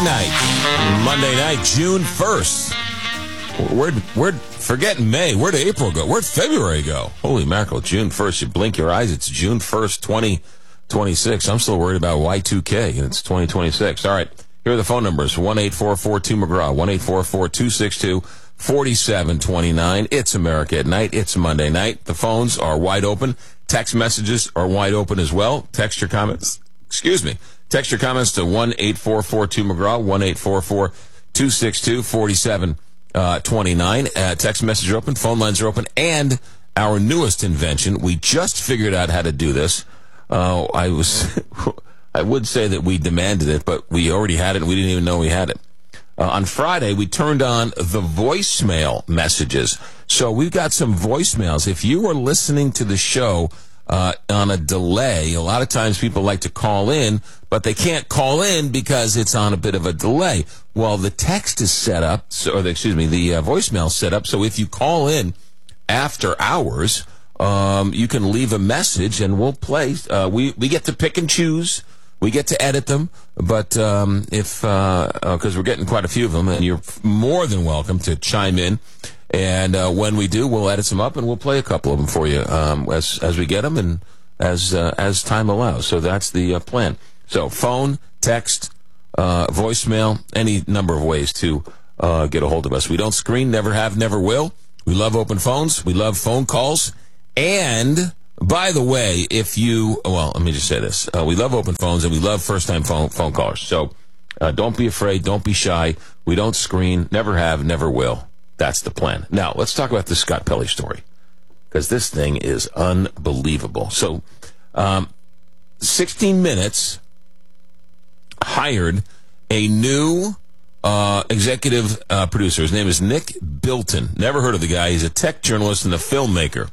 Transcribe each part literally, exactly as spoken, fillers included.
Night, Monday night, June first. Where'd, where'd, forget May, where'd April go? Where'd February go? Holy mackerel, June first. You blink your eyes, it's June first, twenty twenty-six. I'm still worried about Y two K, and it's twenty twenty-six. All right, here are the phone numbers. one eight four four two McGraw, one eight four four two six two four seven two nine. It's America at Night. It's Monday night. The phones are wide open. Text messages are wide open as well. Text your comments. Excuse me. Text your comments to one eight four four two McGraw, one eight four four two six two four seven two nine. Uh, text messages are open. Phone lines are open. And our newest invention, we just figured out how to do this. Uh, I was, I would say that we demanded it, but we already had it and we didn't even know we had it. Uh, on Friday, we turned on the voicemail messages. So we've got some voicemails. If you are listening to the show uh, on a delay, a lot of times people like to call in, but they can't call in because it's on a bit of a delay. Well, the text is set up, so, or the, excuse me, the uh, voicemail is set up, so if you call in after hours, um, you can leave a message and we'll play. Uh, we, we get to pick and choose. We get to edit them, but um, if, uh, uh 'cause we're getting quite a few of them, and you're more than welcome to chime in. And uh, when we do, we'll edit some up and we'll play a couple of them for you um, as as we get them and as uh, as time allows. So that's the uh, plan. So phone, text, uh, voicemail, any number of ways to uh, get a hold of us. We don't screen, never have, never will. We love open phones. We love phone calls. And by the way, if you, well, let me just say this. Uh, we love open phones and we love first-time phone phone callers. So uh, don't be afraid. Don't be shy. We don't screen, never have, never will. That's the plan. Now, let's talk about the Scott Pelley story, because this thing is unbelievable. So um, sixteen minutes hired a new uh, executive uh, producer. His name is Nick Bilton. Never heard of the guy. He's a tech journalist and a filmmaker.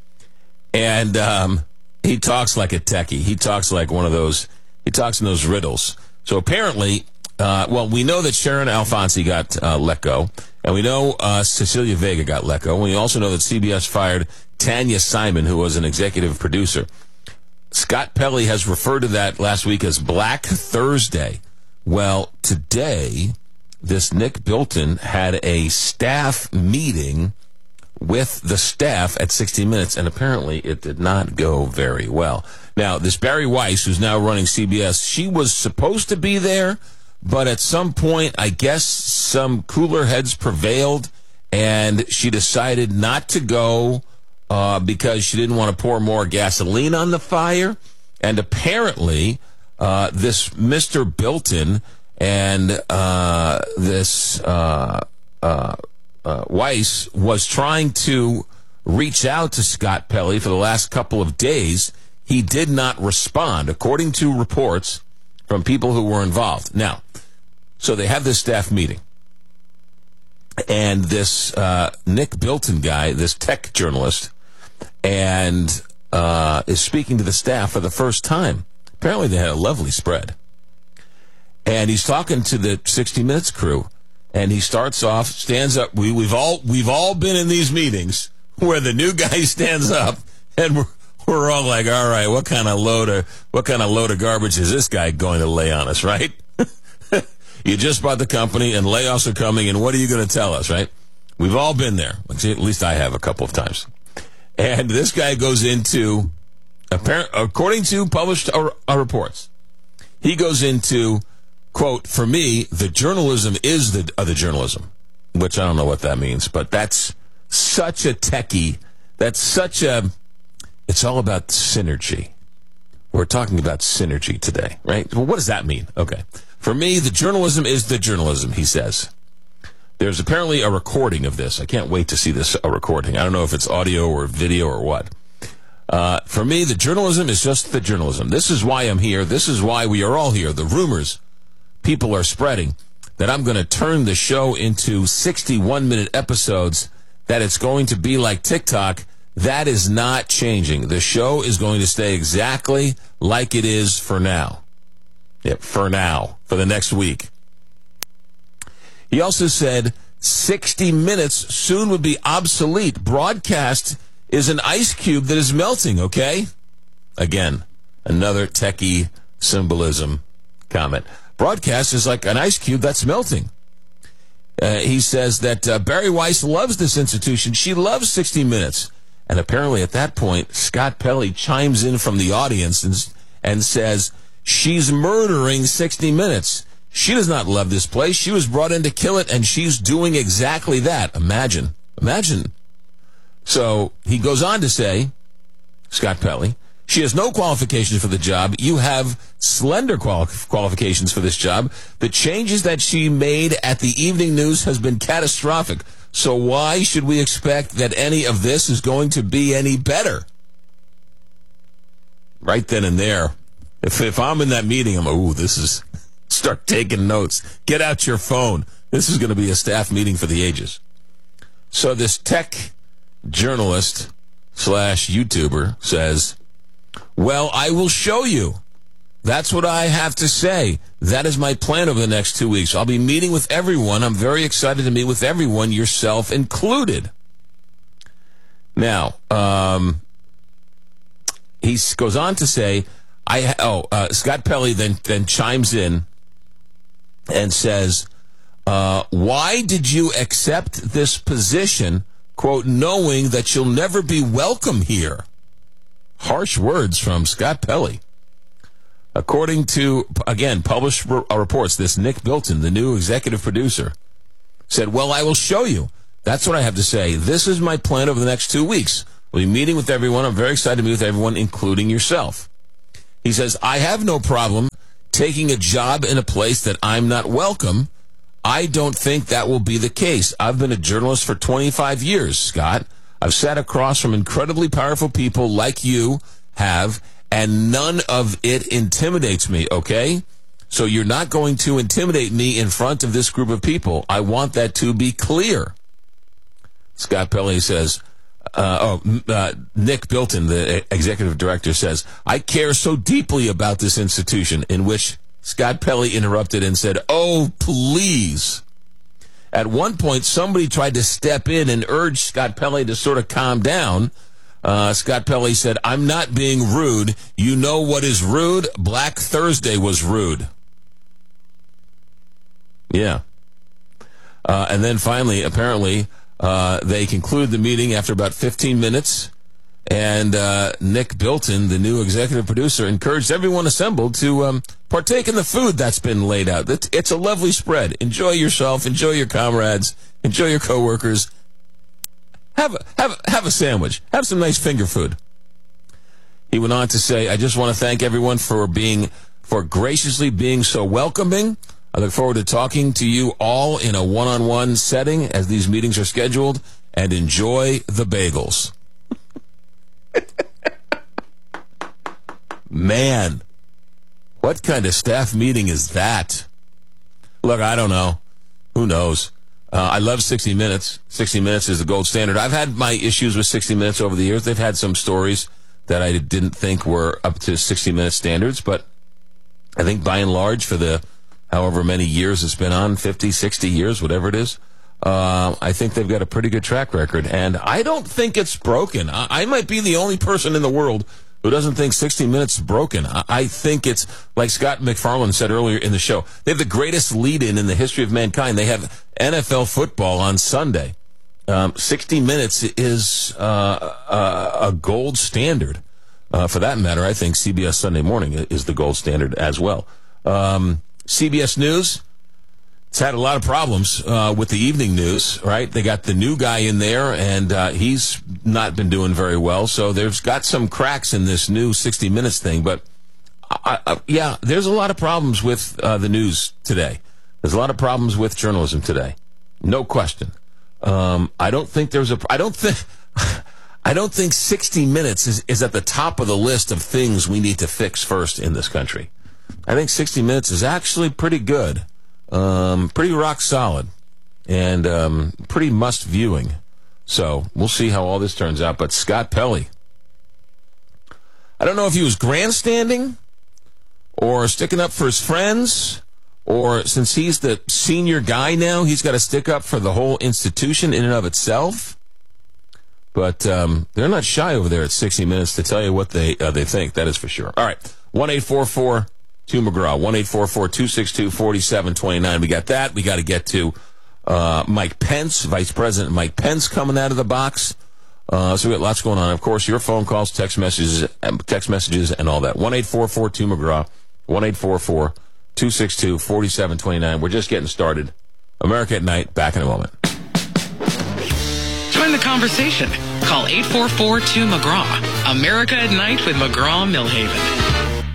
And um, he talks like a techie. He talks like one of those, he talks in those riddles. So apparently, uh, well, we know that Sharon Alfonsi got uh, let go. And we know uh, Cecilia Vega got let go. And we also know that C B S fired Tanya Simon, who was an executive producer. Scott Pelley has referred to that last week as Black Thursday. Well, today, this Nick Bilton had a staff meeting with the staff at sixty minutes, and apparently it did not go very well. Now, this Barry Weiss, who's now running C B S, she was supposed to be there, but at some point, I guess some cooler heads prevailed, and she decided not to go uh, because she didn't want to pour more gasoline on the fire. And apparently, uh, this Mister Bilton and uh, this uh, uh, uh, Weiss was trying to reach out to Scott Pelley for the last couple of days. He did not respond, according to reports from people who were involved. Now, so they have this staff meeting, and this uh, Nick Bilton guy, this tech journalist, and uh, is speaking to the staff for the first time. Apparently they had a lovely spread. And he's talking to the sixty minutes crew, and he starts off, stands up. We, we've all we've all been in these meetings where the new guy stands up, and we're, we're all like, all right, what kind of load of what kind of load of garbage is this guy going to lay on us, right? You just bought the company, and layoffs are coming, and what are you going to tell us, right? We've all been there. At least I have a couple of times. And this guy goes into, apparent, according to published uh, reports, he goes into, quote, for me, the journalism is the other journalism, which I don't know what that means, but that's such a techie. That's such a, it's all about synergy. We're talking about synergy today, right? Well, what does that mean? Okay. For me, the journalism is the journalism, he says. There's apparently a recording of this. I can't wait to see this a recording. I don't know if it's audio or video or what. Uh, for me, the journalism is just the journalism. This is why I'm here. This is why we are all here. The rumors people are spreading that I'm going to turn the show into sixty-one minute episodes, that it's going to be like TikTok. That is not changing. The show is going to stay exactly like it is for now. Yep, for now, for the next week. He also said sixty minutes soon would be obsolete. Broadcast is an ice cube that is melting, okay? Again, another techie symbolism comment. broadcast is like an ice cube that's melting. Uh, he says that uh, Barry Weiss loves this institution. She loves sixty minutes. And apparently at that point, Scott Pelley chimes in from the audience and, and says, she's murdering sixty minutes. She does not love this place. She was brought in to kill it, and she's doing exactly that. Imagine. Imagine. So he goes on to say, Scott Pelley, she has no qualifications for the job. You have slender quali- qualifications for this job. The changes that she made at the evening news has been catastrophic. So why should we expect that any of this is going to be any better? Right then and there. If if I'm in that meeting, I'm, oh, this is, start taking notes. Get out your phone. This is going to be a staff meeting for the ages. So this tech journalist slash YouTuber says, well, I will show you. That's what I have to say. That is my plan over the next two weeks. I'll be meeting with everyone. I'm very excited to meet with everyone, yourself included. Now, um, he goes on to say, I oh, uh, Scott Pelley then, then chimes in and says, uh, why did you accept this position, quote, knowing that you'll never be welcome here? Harsh words from Scott Pelley. According to, again, published re- reports, this Nick Bilton, the new executive producer, said, well, I will show you. That's what I have to say. This is my plan over the next two weeks. We'll be meeting with everyone. I'm very excited to meet with everyone, including yourself. He says, I have no problem taking a job in a place that I'm not welcome. I don't think that will be the case. I've been a journalist for twenty-five years, Scott. I've sat across from incredibly powerful people like you have, and none of it intimidates me, okay? So you're not going to intimidate me in front of this group of people. I want that to be clear. Scott Pelley says, uh, oh, uh, Nick Bilton, the executive director, says, I care so deeply about this institution, in which Scott Pelley interrupted and said, oh, please. At one point, somebody tried to step in and urge Scott Pelley to sort of calm down. Uh, Scott Pelley said, I'm not being rude. You know what is rude? Black Thursday was rude. Yeah. Uh, and then finally, apparently, uh, they conclude the meeting after about fifteen minutes. And uh, Nick Bilton, the new executive producer, encouraged everyone assembled to um, partake in the food that's been laid out. It's a lovely spread. Enjoy yourself. Enjoy your comrades. Enjoy your coworkers. Have a, have, a, have a sandwich. Have some nice finger food. He went on to say, I just want to thank everyone for being, for graciously being so welcoming. I look forward to talking to you all in a one-on-one setting as these meetings are scheduled, and enjoy the bagels. Man, what kind of staff meeting is that? Look, I don't know. Who knows? Uh, I love sixty minutes. sixty minutes is the gold standard. I've had my issues with sixty minutes over the years. They've had some stories that I didn't think were up to sixty minute standards, but I think by and large, for the however many years it's been on, fifty, sixty years, whatever it is, uh, I think they've got a pretty good track record, and I don't think it's broken. I, I might be the only person in the world who doesn't think sixty minutes is broken. I, I think it's, like Scott McFarlane said earlier in the show, they have the greatest lead-in in the history of mankind. They have N F L football on Sunday. Um, sixty minutes is uh, uh, a gold standard. Uh, for that matter, I think C B S Sunday Morning is the gold standard as well. Um, C B S News, it's had a lot of problems uh, with the evening news, right? They got the new guy in there, and uh, he's not been doing very well. So there's got some cracks in this new sixty minutes thing. But, I, I, yeah, there's a lot of problems with uh, the news today. There's a lot of problems with journalism today. No question. Um, I don't think there's a, I don't think, I don't think sixty minutes is, is at the top of the list of things we need to fix first in this country. I think sixty minutes is actually pretty good. Um, pretty rock solid, and um, pretty must viewing. So we'll see how all this turns out. But Scott Pelley, I don't know if he was grandstanding or sticking up for his friends, or since he's the senior guy now, he's got to stick up for the whole institution in and of itself. But um, they're not shy over there at sixty minutes to tell you what they uh, they think. That is for sure. All right, one eight four four two McGraw, one eight four four, two six two, four seven two nine. We got that. We got to get to uh, Mike Pence, Vice President Mike Pence coming out of the box. Uh, so we got lots going on. Of course, your phone calls, text messages, text messages, and all that. one eight four four, two McGraw, one eight four four, two six two, four seven two nine. We're just getting started. America at Night, back in a moment. Join the conversation. Call eight four four, two McGraw. America at Night with McGraw Millhaven.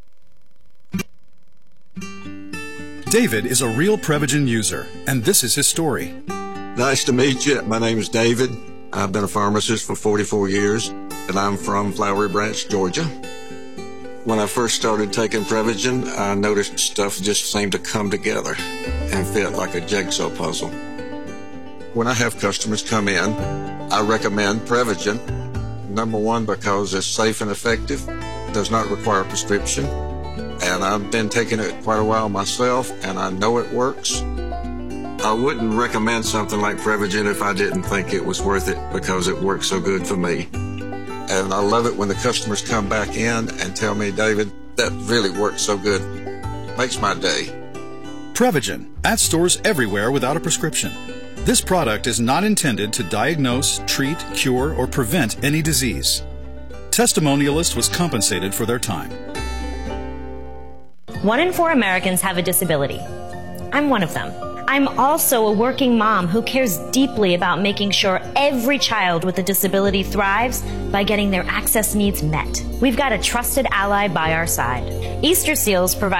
David is a real Prevagen user, and this is his story. Nice to meet you. My name is David. I've been a pharmacist for forty-four years, and I'm from Flowery Branch, Georgia. When I first started taking Prevagen, I noticed stuff just seemed to come together and fit like a jigsaw puzzle. When I have customers come in, I recommend Prevagen. Number one, because it's safe and effective, does not require a prescription, and I've been taking it quite a while myself, and I know it works. I wouldn't recommend something like Prevagen if I didn't think it was worth it because it works so good for me. And I love it when the customers come back in and tell me, David, that really works so good. Makes my day. Prevagen, at stores everywhere without a prescription. This product is not intended to diagnose, treat, cure, or prevent any disease. Testimonialist was compensated for their time. One in four Americans have a disability. I'm one of them. I'm also a working mom who cares deeply about making sure every child with a disability thrives by getting their access needs met. We've got a trusted ally by our side. Easter Seals provides